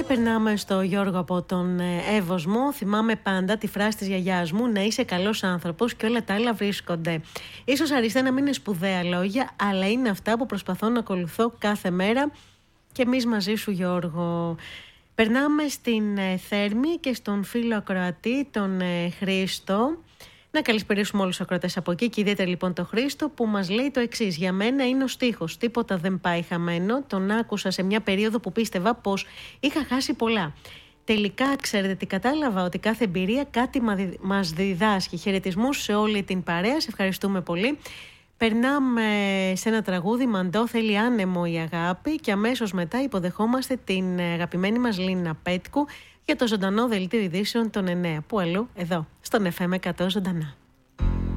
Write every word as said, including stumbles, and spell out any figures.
περνάμε στο Γιώργο από τον Εύωσμο. Θυμάμαι πάντα τη φράση της γιαγιάς μου: να είσαι καλός άνθρωπος και όλα τα άλλα βρίσκονται. Ίσως αριστεία να μην είναι σπουδαία λόγια, αλλά είναι αυτά που προσπαθώ να ακολουθώ κάθε μέρα. Και εμείς μαζί σου, Γιώργο. Περνάμε στην Θέρμη και στον φίλο ακροατή, τον Χρήστο. Να καλησπερίσουμε όλους τους ακροατές από εκεί και ιδιαίτερα λοιπόν τον Χρήστο, που μας λέει το εξής: για μένα είναι ο στίχος. Τίποτα δεν πάει χαμένο. Τον άκουσα σε μια περίοδο που πίστευα πως είχα χάσει πολλά. Τελικά, ξέρετε τι κατάλαβα? Ότι κάθε εμπειρία κάτι μας διδάσκει. Χαιρετισμούς σε όλη την παρέα. Σε ευχαριστούμε πολύ. Περνάμε σε ένα τραγούδι, Μαντό θέλει άνεμο η αγάπη, και αμέσως μετά υποδεχόμαστε την αγαπημένη μας Λίνα Πέτκου για το ζωντανό δελτίο ειδήσεων των εννέα. Πού αλλού? Εδώ, στον εφ εμ εκατό ζωντανά.